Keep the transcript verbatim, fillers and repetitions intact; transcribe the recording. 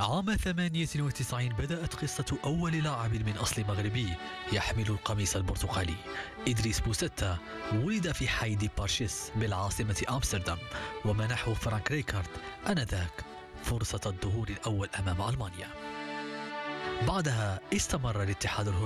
عام ثمانية وتسعين بدأت قصة أول لاعب من أصل مغربي يحمل القميص البرتقالي. إدريس بوسيتا ولد في حي دي بارشيس بالعاصمة أمستردام، ومنحه فرانك ريكارد آنذاك فرصة الظهور الأول أمام ألمانيا. بعدها استمر الاتحاد